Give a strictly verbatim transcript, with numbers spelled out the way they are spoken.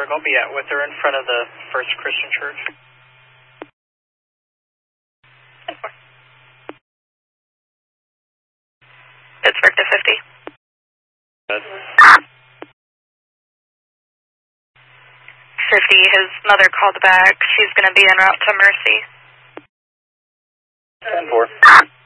Pittsburgh. I'll be out with her in front of the First Christian Church. Pittsburgh to fifty. Good. fifty, his mother called back. She's going to be en route to Mercy. ten four.